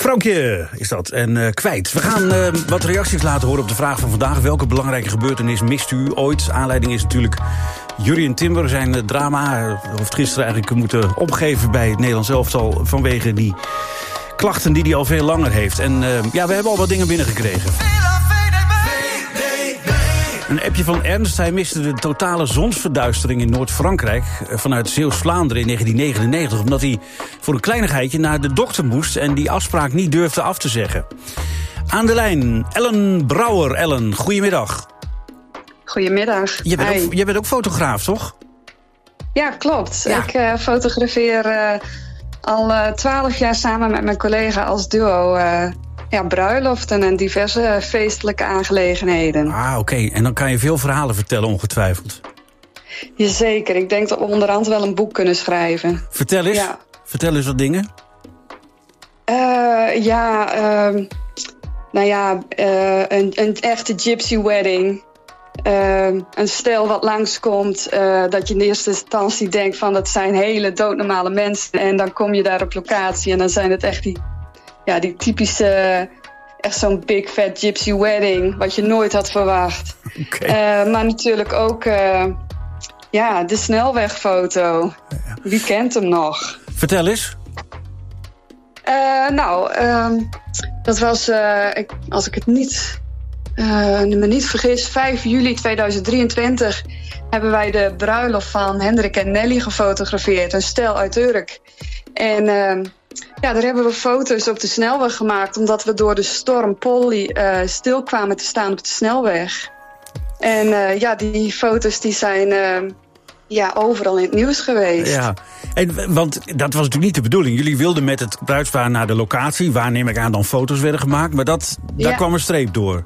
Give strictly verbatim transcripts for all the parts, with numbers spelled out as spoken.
Vrouwtje is dat. En uh, kwijt. We gaan uh, wat reacties laten horen op de vraag van vandaag. Welke belangrijke gebeurtenis mist u ooit? Aanleiding is natuurlijk Jurrien Timber. Zijn uh, drama uh, heeft gisteren eigenlijk moeten opgeven bij het Nederlands elftal vanwege die klachten die hij al veel langer heeft. En uh, ja, we hebben al wat dingen binnengekregen. Een appje van Ernst. Hij miste de totale zonsverduistering in Noord-Frankrijk vanuit Zeeuws-Vlaanderen in negentien negenennegentig... omdat hij voor een kleinigheidje naar de dokter moest en die afspraak niet durfde af te zeggen. Aan de lijn, Ellen Brouwer. Ellen, goedemiddag. Goedemiddag. Je bent, ook, je bent ook fotograaf, toch? Ja, klopt. Ja. Ik uh, fotografeer uh, al twaalf uh, jaar samen met mijn collega als duo... Uh, Ja, bruiloften en diverse feestelijke aangelegenheden. Ah, oké. Okay. En dan kan je veel verhalen vertellen, ongetwijfeld. Jazeker. Ik denk dat we onderhand wel een boek kunnen schrijven. Vertel eens. Ja. Vertel eens wat dingen. Uh, ja, uh, nou ja, uh, een, een echte gypsy wedding. Uh, een stel wat langskomt, uh, dat je in eerste instantie denkt van dat zijn hele doodnormale mensen. En dan kom je daar op locatie en dan zijn het echt die... Ja, die typische, echt zo'n big fat gypsy wedding, wat je nooit had verwacht. Okay. Uh, maar natuurlijk ook, uh, ja, de snelwegfoto. Ja. Wie kent hem nog? Vertel eens. Uh, nou, uh, dat was, uh, ik, als ik het niet, uh, me niet vergis, vijf juli tweeduizend drieëntwintig... hebben wij de bruiloft van Hendrik en Nelly gefotografeerd. Een stel uit Urk. En... Uh, Ja, daar hebben we foto's op de snelweg gemaakt... omdat we door de storm Polly uh, stil kwamen te staan op de snelweg. En uh, ja, die foto's die zijn uh, ja, overal in het nieuws geweest. Ja, en, want dat was natuurlijk niet de bedoeling. Jullie wilden met het bruidspaar naar de locatie... waar neem ik aan dan foto's werden gemaakt... maar dat, daar ja. kwam een streep door.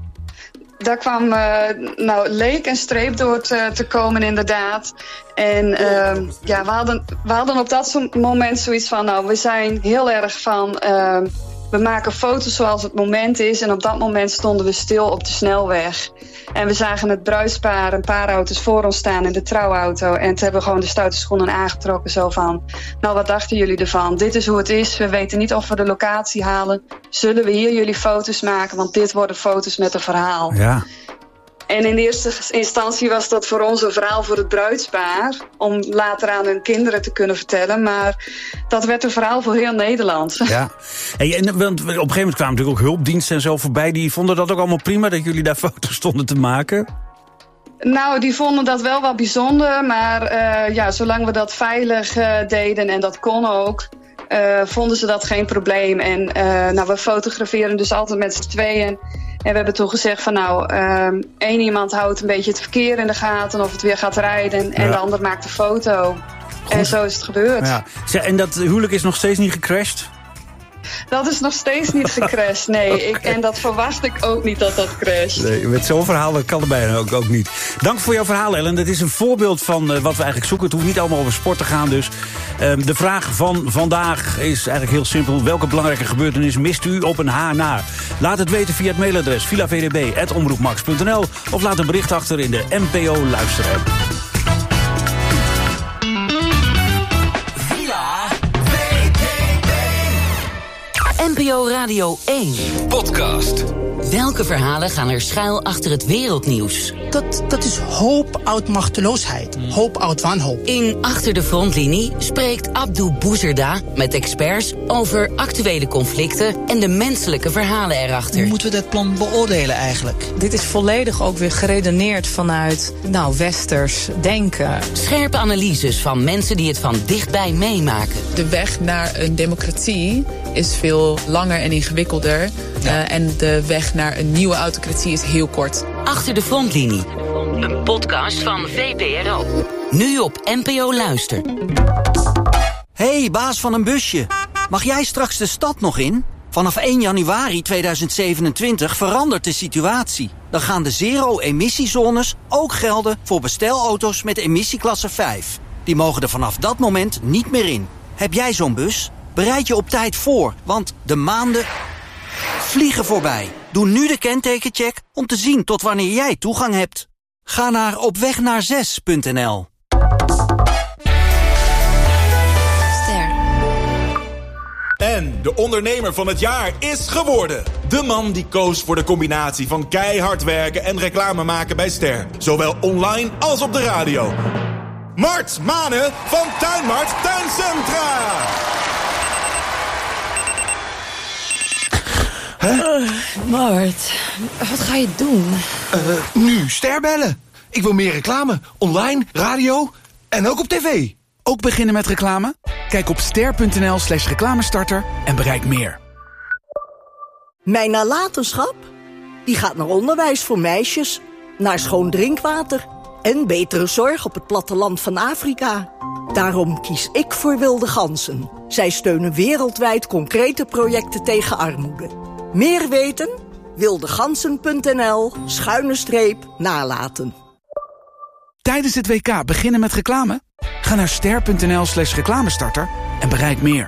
Daar kwam, uh, nou, leek een streep door te, te komen inderdaad. En uh, ja, we hadden, we hadden op dat moment zoiets van... nou, we zijn heel erg van... Uh, we maken foto's zoals het moment is. En op dat moment stonden we stil op de snelweg. En we zagen het bruidspaar een paar auto's voor ons staan in de trouwauto. En toen hebben we gewoon de stoute schoenen aangetrokken. Zo van, nou, wat dachten jullie ervan? Dit is hoe het is. We weten niet of we de locatie halen. Zullen we hier jullie foto's maken? Want dit worden foto's met een verhaal. Ja. En in eerste instantie was dat voor ons een verhaal voor het bruidspaar... om later aan hun kinderen te kunnen vertellen. Maar dat werd een verhaal voor heel Nederland. Ja, hey, en, want op een gegeven moment kwamen natuurlijk ook hulpdiensten en zo voorbij. Die vonden dat ook allemaal prima, dat jullie daar foto's stonden te maken? Nou, die vonden dat wel wat bijzonder. Maar uh, ja, zolang we dat veilig uh, deden, en dat kon ook... Uh, vonden ze dat geen probleem. En uh, nou, we fotograferen dus altijd met z'n tweeën... En we hebben toen gezegd van nou, um, één iemand houdt een beetje het verkeer in de gaten... of het weer gaat rijden en ja. de ander maakt een foto. Goed. En zo is het gebeurd. Ja. En dat huwelijk is nog steeds niet gecrashed? Dat is nog steeds niet gecrashed, nee. Okay. Ik, en dat verwacht ik ook niet dat dat crasht. Nee, met zo'n verhaal dat kan er bijna ook, ook niet. Dank voor jouw verhaal, Ellen. Dat is een voorbeeld van uh, wat we eigenlijk zoeken. Het hoeft niet allemaal over sport te gaan dus. Uh, de vraag van vandaag is eigenlijk heel simpel. Welke belangrijke gebeurtenis mist u op een H na? Laat het weten via het mailadres villa v d b apenstaartje omroepmax punt n l of laat een bericht achter in de N P O luisterapp. N P O Radio één. Podcast. Welke verhalen gaan er schuil achter het wereldnieuws? Dat, dat is hoop uit machteloosheid. Hoop uit wanhoop. In Achter de Frontlinie spreekt Abdou Bouzerda met experts over actuele conflicten en de menselijke verhalen erachter. Hoe moeten we dat plan beoordelen eigenlijk? Dit is volledig ook weer geredeneerd vanuit, nou, westers denken. Scherpe analyses van mensen die het van dichtbij meemaken. De weg naar een democratie is veel langer en ingewikkelder. Ja. Uh, en de weg naar een nieuwe autocratie is heel kort. Achter de Frontlinie. Een podcast van V P R O. Nu op N P O Luister. Hey, baas van een busje. Mag jij straks de stad nog in? Vanaf één januari tweeduizend zevenentwintig verandert de situatie. Dan gaan de zero-emissiezones ook gelden voor bestelauto's met emissieklasse vijf. Die mogen er vanaf dat moment niet meer in. Heb jij zo'n bus? Bereid je op tijd voor, want de maanden vliegen voorbij. Doe nu de kentekencheck om te zien tot wanneer jij toegang hebt. Ga naar opwegnaar6 punt n l. Ster. En de ondernemer van het jaar is geworden de man die koos voor de combinatie van keihard werken en reclame maken bij Ster. Zowel online als op de radio. Mart Manen van Tuinmart Tuincentra. Huh? Uh, Mart, wat ga je doen? Uh, nu Ster bellen. Ik wil meer reclame. Online, radio en ook op tv. Ook beginnen met reclame? Kijk op ster.nl slash reclamestarter en bereik meer. Mijn nalatenschap? Die gaat naar onderwijs voor meisjes, naar schoon drinkwater en betere zorg op het platteland van Afrika. Daarom kies ik voor Wilde Ganzen. Zij steunen wereldwijd concrete projecten tegen armoede. Meer weten? wildegansen.nl schuine streep nalaten. Tijdens het W K beginnen met reclame? Ga naar ster.nl slash reclamestarter en bereik meer.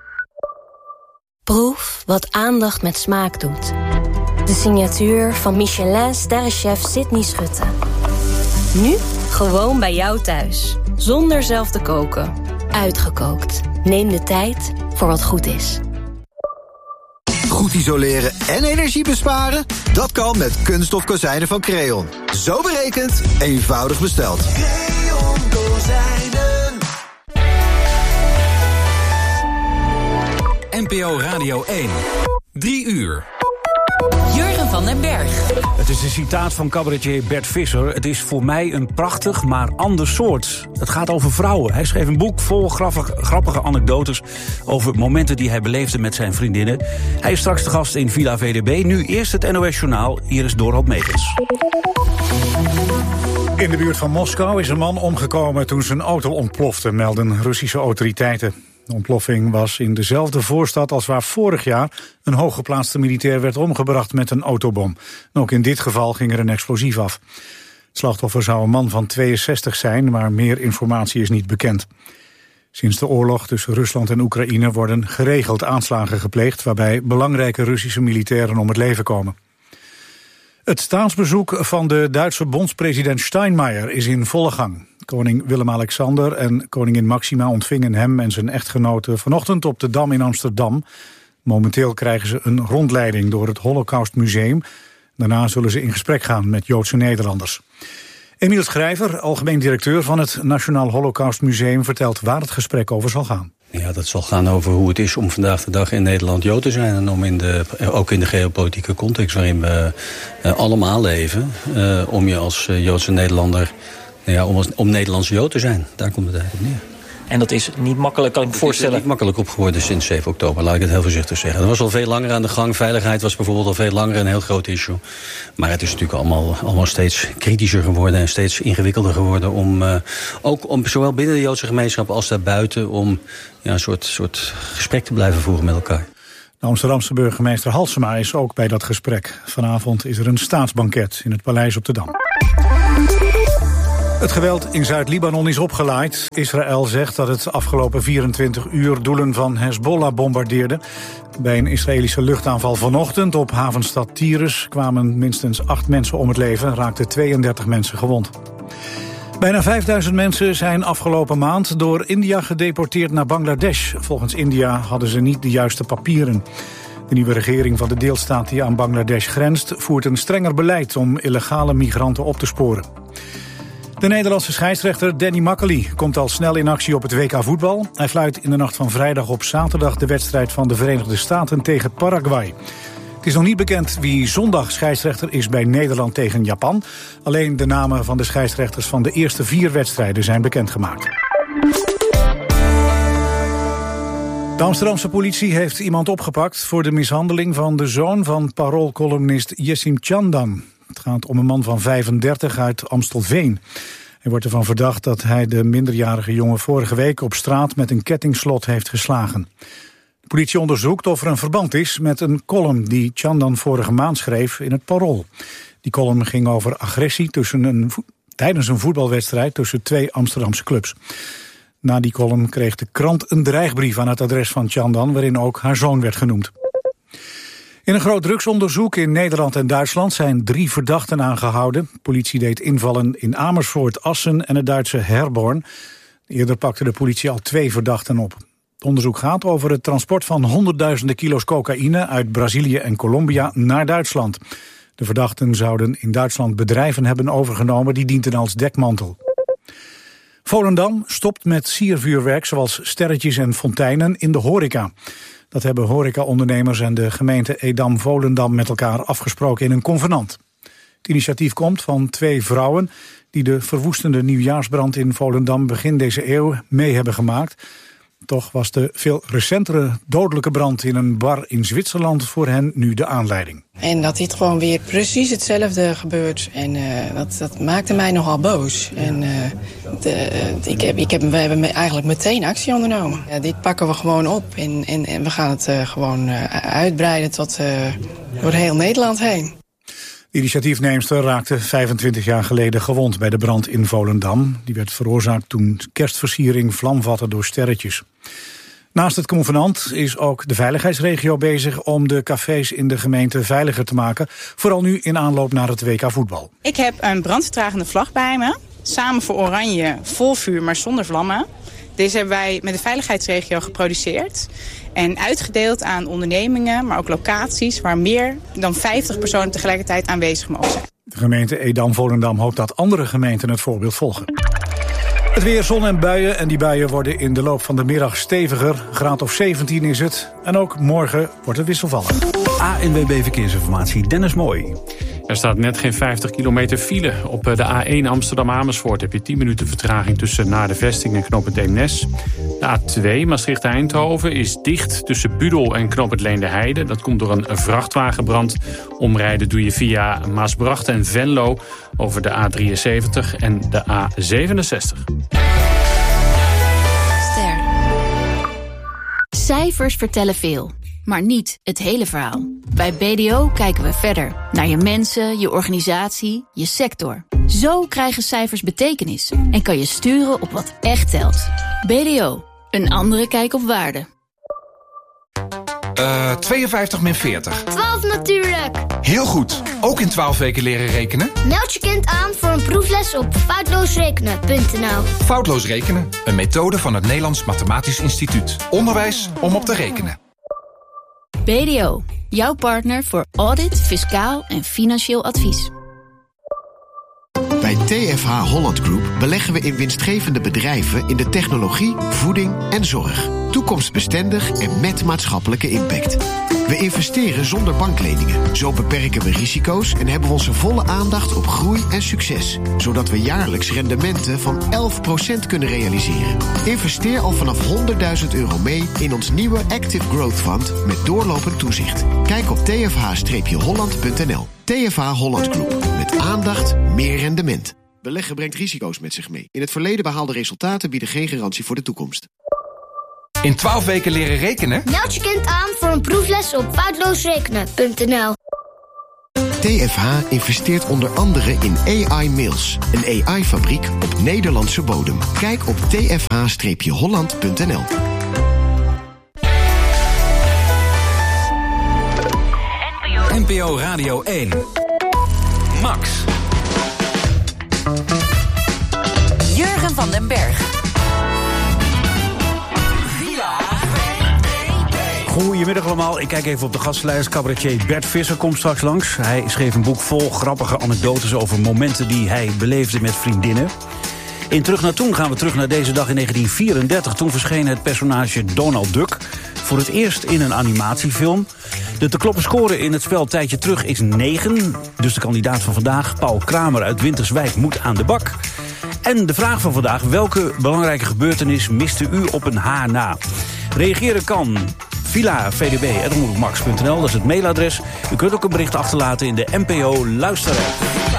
Proef wat aandacht met smaak doet. De signatuur van Michelin-sterrenchef Sydney Schutte. Nu gewoon bij jou thuis. Zonder zelf te koken. Uitgekookt. Neem de tijd voor wat goed is. Goed isoleren en energie besparen? Dat kan met kunststof kozijnen van Creon. Zo berekend, eenvoudig besteld. Creon kozijnen. N P O Radio één. Drie uur. Jurgen van den Berg. Het is een citaat van cabaretier Bert Visser. Het is voor mij een prachtig, maar ander soort. Het gaat over vrouwen. Hij schreef een boek vol grappige, grappige anekdotes over momenten die hij beleefde met zijn vriendinnen. Hij is straks de gast in Villa V D B. Nu eerst het N O S Journaal. Hier is Dorald Megens. In de buurt van Moskou is een man omgekomen toen zijn auto ontplofte, melden Russische autoriteiten. De ontploffing was in dezelfde voorstad als waar vorig jaar een hooggeplaatste militair werd omgebracht met een autobom. En ook in dit geval ging er een explosief af. Het slachtoffer zou een man van tweeënzestig zijn, maar meer informatie is niet bekend. Sinds de oorlog tussen Rusland en Oekraïne worden geregeld aanslagen gepleegd, waarbij belangrijke Russische militairen om het leven komen. Het staatsbezoek van de Duitse bondspresident Steinmeier is in volle gang. Koning Willem-Alexander en koningin Maxima ontvingen hem en zijn echtgenote vanochtend op de Dam in Amsterdam. Momenteel krijgen ze een rondleiding door het Holocaustmuseum. Daarna zullen ze in gesprek gaan met Joodse Nederlanders. Emiel Schrijver, algemeen directeur van het Nationaal Holocaustmuseum, vertelt waar het gesprek over zal gaan. Ja, dat zal gaan over hoe het is om vandaag de dag in Nederland Jood te zijn. En om in de, ook in de geopolitieke context waarin we uh, allemaal leven. Uh, om je als uh, Joodse Nederlander, nou ja, om, als, om Nederlandse Jood te zijn. Daar komt het eigenlijk op neer. En dat is niet makkelijk, kan ik me voorstellen. Het is niet makkelijk op geworden sinds zeven oktober, laat ik het heel voorzichtig zeggen. Er was al veel langer aan de gang. Veiligheid was bijvoorbeeld al veel langer een heel groot issue. Maar het is natuurlijk allemaal, allemaal steeds kritischer geworden en steeds ingewikkelder geworden om, uh, ook om zowel binnen de Joodse gemeenschap als daarbuiten, om ja, een soort, soort gesprek te blijven voeren met elkaar. De Amsterdamse burgemeester Halsema is ook bij dat gesprek. Vanavond is er een staatsbanket in het Paleis op de Dam. Het geweld in Zuid-Libanon is opgeleid. Israël zegt dat het afgelopen vierentwintig uur doelen van Hezbollah bombardeerde. Bij een Israëlische luchtaanval vanochtend op havenstad Tyrus kwamen minstens acht mensen om het leven, raakten tweeëndertig mensen gewond. Bijna vijfduizend mensen zijn afgelopen maand door India gedeporteerd naar Bangladesh. Volgens India hadden ze niet de juiste papieren. De nieuwe regering van de deelstaat die aan Bangladesh grenst voert een strenger beleid om illegale migranten op te sporen. De Nederlandse scheidsrechter Danny Makkely komt al snel in actie op het W K voetbal. Hij fluit in de nacht van vrijdag op zaterdag de wedstrijd van de Verenigde Staten tegen Paraguay. Het is nog niet bekend wie zondag scheidsrechter is bij Nederland tegen Japan. Alleen de namen van de scheidsrechters van de eerste vier wedstrijden zijn bekendgemaakt. De Amsterdamse politie heeft iemand opgepakt voor de mishandeling van de zoon van paroolcolumnist Yesim Chandan. Het gaat om een man van vijfendertig uit Amstelveen. Hij wordt ervan verdacht dat hij de minderjarige jongen vorige week op straat met een kettingslot heeft geslagen. De politie onderzoekt of er een verband is met een column die Chandan vorige maand schreef in het Parool. Die column ging over agressie tussen een, tijdens een voetbalwedstrijd tussen twee Amsterdamse clubs. Na die column kreeg de krant een dreigbrief aan het adres van Chandan, waarin ook haar zoon werd genoemd. In een groot drugsonderzoek in Nederland en Duitsland zijn drie verdachten aangehouden. De politie deed invallen in Amersfoort, Assen en het Duitse Herborn. Eerder pakte de politie al twee verdachten op. Het onderzoek gaat over het transport van honderdduizenden kilo's cocaïne uit Brazilië en Colombia naar Duitsland. De verdachten zouden in Duitsland bedrijven hebben overgenomen die dienden als dekmantel. Volendam stopt met siervuurwerk zoals sterretjes en fonteinen in de horeca. Dat hebben horecaondernemers en de gemeente Edam-Volendam met elkaar afgesproken in een convenant. Het initiatief komt van twee vrouwen die de verwoestende nieuwjaarsbrand in Volendam begin deze eeuw mee hebben gemaakt. Toch was de veel recentere dodelijke brand in een bar in Zwitserland voor hen nu de aanleiding. En dat dit gewoon weer precies hetzelfde gebeurt. En uh, dat, dat maakte mij nogal boos. En uh, de, ik heb, ik heb, we hebben eigenlijk meteen actie ondernomen. Ja, dit pakken we gewoon op en, en, en we gaan het uh, gewoon uh, uitbreiden tot uh, door heel Nederland heen. De initiatiefneemster raakte vijfentwintig jaar geleden gewond bij de brand in Volendam. Die werd veroorzaakt toen kerstversiering vlam vatte door sterretjes. Naast het convenant is ook de veiligheidsregio bezig om de cafés in de gemeente veiliger te maken. Vooral nu in aanloop naar het W K voetbal. Ik heb een brandvertragende vlag bij me. Samen voor Oranje, vol vuur, maar zonder vlammen. Deze hebben wij met de veiligheidsregio geproduceerd en uitgedeeld aan ondernemingen, maar ook locaties waar meer dan vijftig personen tegelijkertijd aanwezig mogen zijn. De gemeente Edam-Volendam hoopt dat andere gemeenten het voorbeeld volgen. Het weer, zon en buien, en die buien worden in de loop van de middag steviger. Graad of zeventien is het. En ook morgen wordt het wisselvallig. A N W B Verkeersinformatie, Dennis Mooi. Er staat net geen vijftig kilometer file. Op de A één Amsterdam-Amersfoort heb je tien minuten vertraging tussen Naar de Vesting en Knoop het Eemnes. De A twee Maastricht-Eindhoven is dicht tussen Budel en Knoop het Leende-Heide. Dat komt door een vrachtwagenbrand. Omrijden doe je via Maasbracht en Venlo over de A drieënzeventig en de A zevenenzestig. Ster. Cijfers vertellen veel, maar niet het hele verhaal. Bij B D O kijken we verder naar je mensen, je organisatie, je sector. Zo krijgen cijfers betekenis en kan je sturen op wat echt telt. B D O, een andere kijk op waarde. Uh, tweeënvijftig min veertig. twaalf natuurlijk. Heel goed. Ook in twaalf weken leren rekenen? Meld je kind aan voor een proefles op foutloosrekenen punt n l. Foutloos rekenen, een methode van het Nederlands Mathematisch Instituut. Onderwijs om op te rekenen. B D O, jouw partner voor audit, fiscaal en financieel advies. Bij T F H Holland Group beleggen we in winstgevende bedrijven in de technologie, voeding en zorg. Toekomstbestendig en met maatschappelijke impact. We investeren zonder bankleningen. Zo beperken we risico's en hebben we onze volle aandacht op groei en succes. Zodat we jaarlijks rendementen van elf procent kunnen realiseren. Investeer al vanaf honderdduizend euro mee in ons nieuwe Active Growth Fund met doorlopend toezicht. Kijk op t f h holland punt n l. T F H Holland Group. Met aandacht, meer rendement. Beleggen brengt risico's met zich mee. In het verleden behaalde resultaten bieden geen garantie voor de toekomst. In twaalf weken leren rekenen? Meld je kind aan voor een proefles op foutloosrekenen punt n l. T F H investeert onder andere in A I Mills, een A I-fabriek op Nederlandse bodem. Kijk op t f h holland punt n l. N P O Radio één. Max. Jurgen van den Berg. Goedemiddag allemaal. Ik kijk even op de gastlijst. Cabaretier Bert Visser komt straks langs. Hij schreef een boek vol grappige anekdotes over momenten die hij beleefde met vriendinnen. In Terug naar Toen gaan we terug naar deze dag in negentien vierendertig. Toen verscheen het personage Donald Duck voor het eerst in een animatiefilm. De te kloppen score in het spel tijdje terug is negen. Dus de kandidaat van vandaag, Paul Kramer uit Winterswijk, moet aan de bak. En de vraag van vandaag: welke belangrijke gebeurtenis miste u op een haar na? Reageren kan villa v d b apenstaartje omroep max punt n l, dat is het mailadres. U kunt ook een bericht achterlaten in de N P O luisteraar.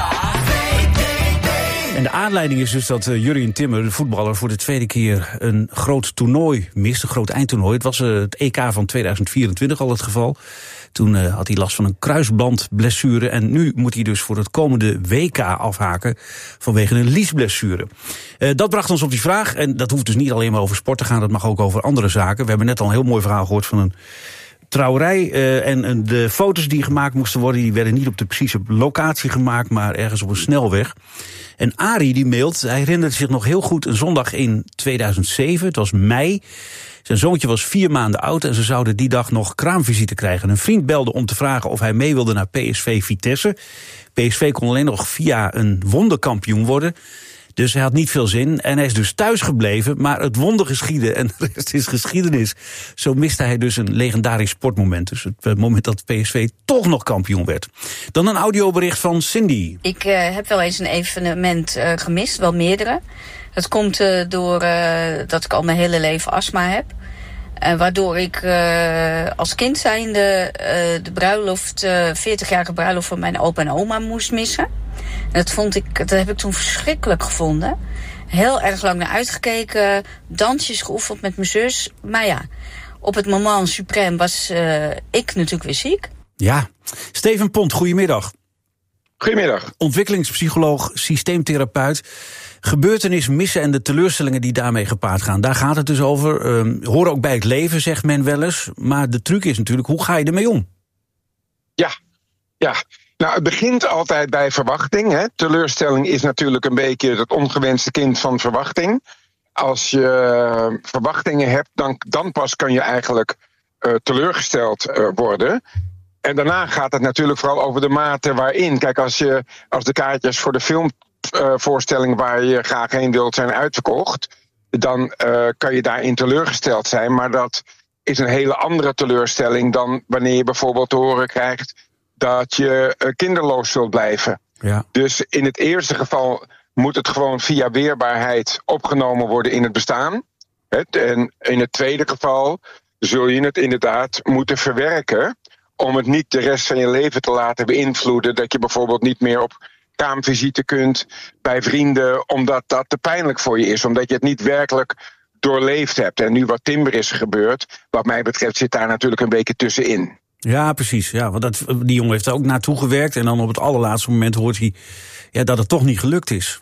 En de aanleiding is dus dat uh, Jurrien Timmer, de voetballer, voor de tweede keer een groot toernooi mist, een groot eindtoernooi. Het was uh, het E K van tweeduizend vierentwintig al het geval. Toen uh, had hij last van een kruisbandblessure en nu moet hij dus voor het komende W K afhaken vanwege een liesblessure. Uh, dat bracht ons op die vraag, en dat hoeft dus niet alleen maar over sport te gaan, dat mag ook over andere zaken. We hebben net al een heel mooi verhaal gehoord van een trouwerij uh, en, en de foto's die gemaakt moesten worden, die werden niet op de precieze locatie gemaakt, maar ergens op een snelweg. En Arie die mailt, hij herinnert zich nog heel goed een zondag in tweeduizend zeven, het was mei. Zijn zoontje was vier maanden oud en ze zouden die dag nog kraamvisite krijgen. Een vriend belde om te vragen of hij mee wilde naar P S V Vitesse. P S V kon alleen nog via een wonderkampioen worden. Dus hij had niet veel zin en hij is dus thuis gebleven. Maar het wonder geschiedde en de rest is geschiedenis. Zo miste hij dus een legendarisch sportmoment. Dus het moment dat P S V toch nog kampioen werd. Dan een audiobericht van Cindy. Ik uh, heb wel eens een evenement uh, gemist, wel meerdere. Dat komt uh, door uh, dat ik al mijn hele leven astma heb. Uh, waardoor ik uh, als kind zijnde uh, de bruiloft, uh, veertigjarige bruiloft van mijn opa en oma moest missen. En dat vond ik, dat heb ik toen verschrikkelijk gevonden. Heel erg lang naar uitgekeken, dansjes geoefend met mijn zus. Maar ja, op het moment suprême was uh, ik natuurlijk weer ziek. Ja, Steven Pont, goedemiddag. Goedemiddag. Ontwikkelingspsycholoog, systeemtherapeut. Gebeurtenissen missen en de teleurstellingen die daarmee gepaard gaan. Daar gaat het dus over. Um, horen ook bij het leven, zegt men wel eens. Maar de truc is natuurlijk, hoe ga je ermee om? Ja, ja. Nou, het begint altijd bij verwachting. Hè. Teleurstelling is natuurlijk een beetje het ongewenste kind van verwachting. Als je verwachtingen hebt, dan, dan pas kan je eigenlijk uh, teleurgesteld uh, worden. En daarna gaat het natuurlijk vooral over de mate waarin. Kijk, als, je, als de kaartjes voor de filmvoorstelling uh, waar je graag heen wilt zijn uitverkocht, dan uh, kan je daarin teleurgesteld zijn. Maar dat is een hele andere teleurstelling dan wanneer je bijvoorbeeld te horen krijgt dat je uh, kinderloos zult blijven. Ja. Dus in het eerste geval moet het gewoon via weerbaarheid opgenomen worden in het bestaan. En in het tweede geval zul je het inderdaad moeten verwerken om het niet de rest van je leven te laten beïnvloeden. Dat je bijvoorbeeld niet meer op kraamvisite kunt bij vrienden, omdat dat te pijnlijk voor je is. Omdat je het niet werkelijk doorleefd hebt. En nu wat Timber is gebeurd, wat mij betreft zit daar natuurlijk een beetje tussenin. Ja, precies. Ja, want dat, die jongen heeft er ook naartoe gewerkt. En dan op het allerlaatste moment hoort hij ja, dat het toch niet gelukt is.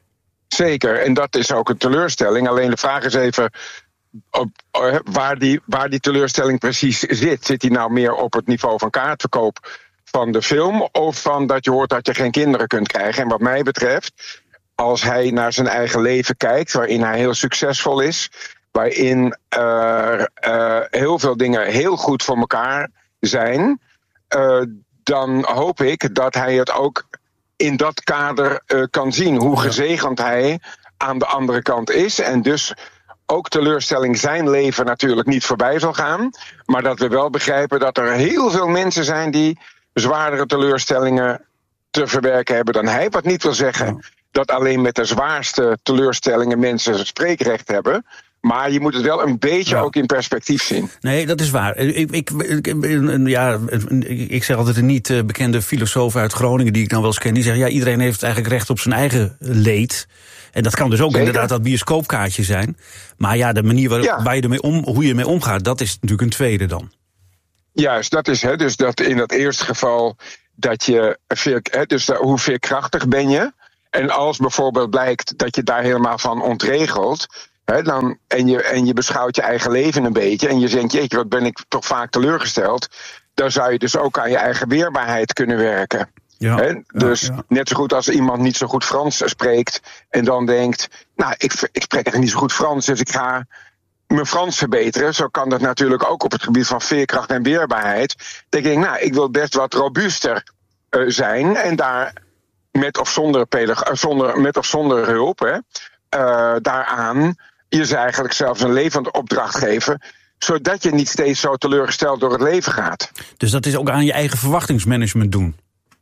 Zeker, en dat is ook een teleurstelling. Alleen de vraag is even op, waar, die, waar die teleurstelling precies zit. Zit die nou meer op het niveau van kaartverkoop van de film, of van dat je hoort dat je geen kinderen kunt krijgen? En wat mij betreft, als hij naar zijn eigen leven kijkt, waarin hij heel succesvol is, waarin uh, uh, heel veel dingen heel goed voor elkaar zijn, uh, dan hoop ik dat hij het ook in dat kader uh, kan zien. Hoe gezegend hij aan de andere kant is. En dus ook teleurstelling zijn leven natuurlijk niet voorbij zal gaan. Maar dat we wel begrijpen dat er heel veel mensen zijn die zwaardere teleurstellingen te verwerken hebben dan hij. Wat niet wil zeggen dat alleen met de zwaarste teleurstellingen mensen spreekrecht hebben. Maar je moet het wel een beetje ja. ook in perspectief zien. Nee, dat is waar. Ik, ik, ik, ja, ik zeg altijd een niet bekende filosoof uit Groningen die ik dan wel eens ken. Die zegt, ja, iedereen heeft eigenlijk recht op zijn eigen leed. En dat kan dus ook Zeker. inderdaad dat bioscoopkaartje zijn. Maar ja, de manier waar, ja. waar je ermee om, hoe je ermee omgaat, dat is natuurlijk een tweede dan. Juist, dat is hè, dus dat in dat eerste geval dat je veer, hè, dus dat, hoe veerkrachtig ben je? En als bijvoorbeeld blijkt dat je daar helemaal van ontregelt, He, dan, en, je, en je beschouwt je eigen leven een beetje en je denkt, jeetje, wat ben ik toch vaak teleurgesteld. Dan zou je dus ook aan je eigen weerbaarheid kunnen werken. Ja, He, dus ja, ja. net zo goed als iemand niet zo goed Frans spreekt en dan denkt, nou, ik, ik spreek eigenlijk niet zo goed Frans, dus ik ga mijn Frans verbeteren. Zo kan dat natuurlijk ook op het gebied van veerkracht en weerbaarheid. Dan denk ik, nou, ik wil best wat robuuster uh, zijn en daar met of zonder, pedag- zonder, met of zonder hulp, hè, uh, daaraan je ze eigenlijk zelfs een levende opdracht geven, zodat je niet steeds zo teleurgesteld door het leven gaat. Dus dat is ook aan je eigen verwachtingsmanagement doen?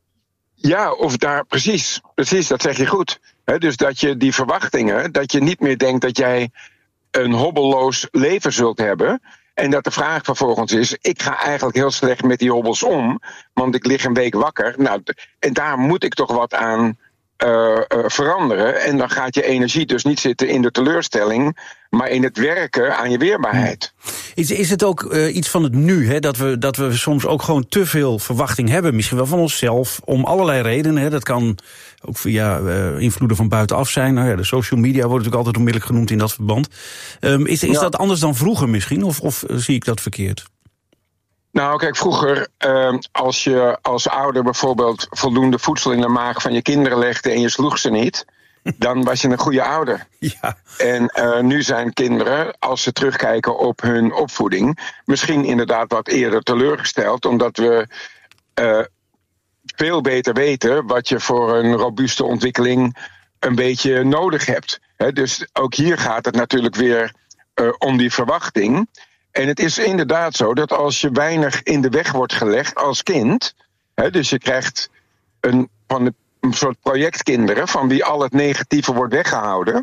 Ja, of daar, precies, precies, dat zeg je goed. He, dus dat je die verwachtingen, dat je niet meer denkt dat jij een hobbelloos leven zult hebben. En dat de vraag vervolgens is, ik ga eigenlijk heel slecht met die hobbels om, want ik lig een week wakker. Nou, en daar moet ik toch wat aan Uh, uh, veranderen. En dan gaat je energie dus niet zitten in de teleurstelling, maar in het werken aan je weerbaarheid. Is, is het ook uh, iets van het nu, hè? Dat, we, dat we soms ook gewoon te veel verwachting hebben, misschien wel van onszelf, om allerlei redenen. Hè? Dat kan ook via uh, invloeden van buitenaf zijn. Nou ja, de social media wordt natuurlijk altijd onmiddellijk genoemd in dat verband. Um, is is ja. dat anders dan vroeger misschien, of, of uh, zie ik dat verkeerd? Nou, kijk, vroeger, uh, als je als ouder bijvoorbeeld voldoende voedsel in de maag van je kinderen legde en je sloeg ze niet, dan was je een goede ouder. Ja. En uh, nu zijn kinderen, als ze terugkijken op hun opvoeding, misschien inderdaad wat eerder teleurgesteld, omdat we uh, veel beter weten wat je voor een robuuste ontwikkeling een beetje nodig hebt. He, dus ook hier gaat het natuurlijk weer uh, om die verwachting. En het is inderdaad zo dat als je weinig in de weg wordt gelegd als kind, he, dus je krijgt een, van de, een soort projectkinderen van wie al het negatieve wordt weggehouden,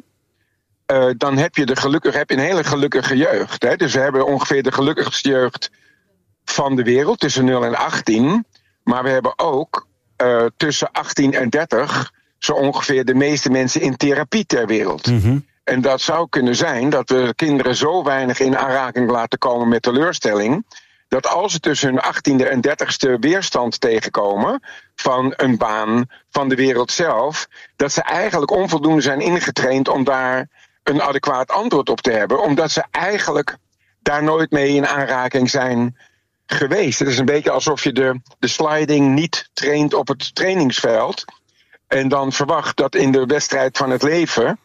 uh, dan heb je, de gelukkig, heb je een hele gelukkige jeugd. Hè? Dus we hebben ongeveer de gelukkigste jeugd van de wereld, tussen nul en achttien. Maar we hebben ook uh, tussen achttien en dertig zo ongeveer de meeste mensen in therapie ter wereld. Mm-hmm. En dat zou kunnen zijn dat we kinderen zo weinig in aanraking laten komen met teleurstelling, dat als ze tussen hun achttiende en dertigste weerstand tegenkomen van een baan, van de wereld zelf, dat ze eigenlijk onvoldoende zijn ingetraind om daar een adequaat antwoord op te hebben, omdat ze eigenlijk daar nooit mee in aanraking zijn geweest. Het is een beetje alsof je de, de sliding niet traint op het trainingsveld en dan verwacht dat in de wedstrijd van het leven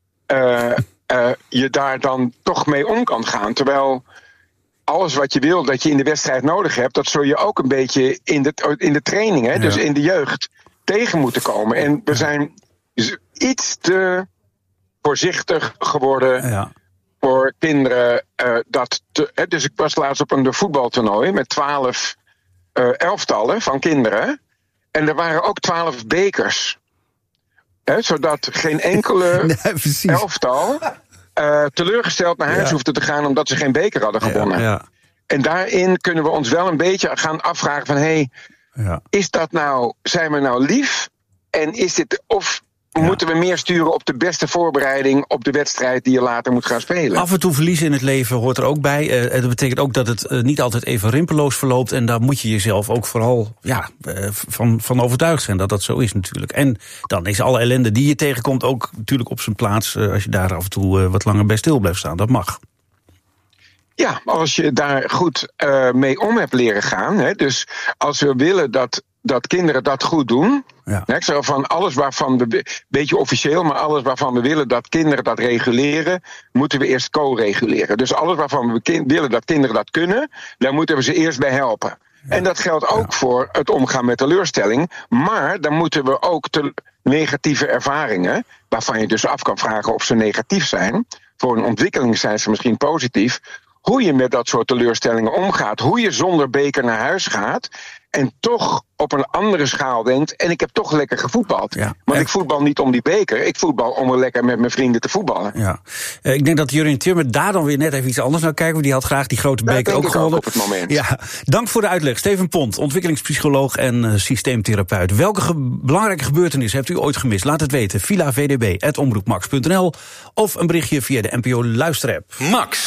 uh, uh, je daar dan toch mee om kan gaan. Terwijl alles wat je wil dat je in de wedstrijd nodig hebt, dat zul je ook een beetje in de, in de training, hè, ja. dus in de jeugd, tegen moeten komen. En we zijn iets te voorzichtig geworden ja. voor kinderen. Uh, dat te, hè, dus ik was laatst op een voetbaltoernooi met twaalf uh, elftallen van kinderen. En er waren ook twaalf bekers. Hè, zodat geen enkele nee, elftal uh, teleurgesteld naar huis ja. hoefde te gaan omdat ze geen beker hadden gewonnen. Ja, ja. En daarin kunnen we ons wel een beetje gaan afvragen van, hé, hey, ja. is dat nou, zijn we nou lief? En is dit, of ja. moeten we meer sturen op de beste voorbereiding op de wedstrijd die je later moet gaan spelen? Af en toe verliezen in het leven hoort er ook bij. Uh, dat betekent ook dat het uh, niet altijd even rimpeloos verloopt. En daar moet je jezelf ook vooral ja, uh, van, van overtuigd zijn dat dat zo is natuurlijk. En dan is alle ellende die je tegenkomt ook natuurlijk op zijn plaats, Uh, als je daar af en toe uh, wat langer bij stil blijft staan. Dat mag. Ja, als je daar goed uh, mee om hebt leren gaan. Hè, dus als we willen dat, dat kinderen dat goed doen. Ja. Hè, ik zeg van alles waarvan we, een beetje officieel, maar alles waarvan we willen dat kinderen dat reguleren, moeten we eerst co-reguleren. Dus alles waarvan we kind, willen dat kinderen dat kunnen, daar moeten we ze eerst bij helpen. Ja. En dat geldt ook ja. voor het omgaan met teleurstelling. Maar dan moeten we ook de negatieve ervaringen, waarvan je dus af kan vragen of ze negatief zijn, voor een ontwikkeling zijn ze misschien positief, hoe je met dat soort teleurstellingen omgaat, hoe je zonder beker naar huis gaat en toch op een andere schaal denkt, en ik heb toch lekker gevoetbald. Ja. Want ik voetbal niet om die beker, ik voetbal om er lekker met mijn vrienden te voetballen. Ja. Uh, ik denk dat Jurjen Timmer daar dan weer net even iets anders naar kijkt, want die had graag die grote beker ja, ook gewonnen. Op het moment. Ja. Dank voor de uitleg. Steven Pont, ontwikkelingspsycholoog en uh, systeemtherapeut. Welke ge- belangrijke gebeurtenis hebt u ooit gemist? Laat het weten. villa v d b at omroep max punt n l of een berichtje via de N P O luisterapp. Max.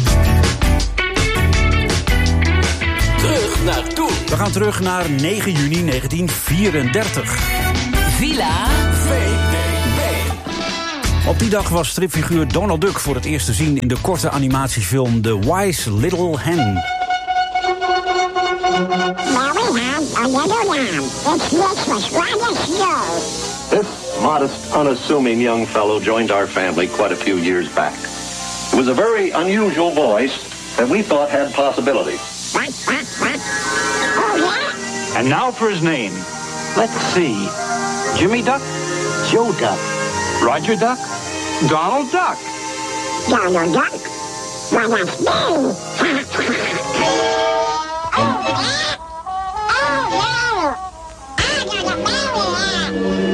Terug naar toen. We gaan terug naar negen juni negentien vierendertig. Villa V D B. Op die dag was stripfiguur Donald Duck voor het eerst te zien in de korte animatiefilm The Wise Little Hen. This modest, unassuming young fellow joined our family quite a few years back. It was a very unusual voice that we thought had possibility. And now for his name. Let's see. Jimmy Duck? Joe Duck. Roger Duck? Donald Duck. Donald Duck? Well, that's me. Oh, yeah. Oh, no. I got a belly.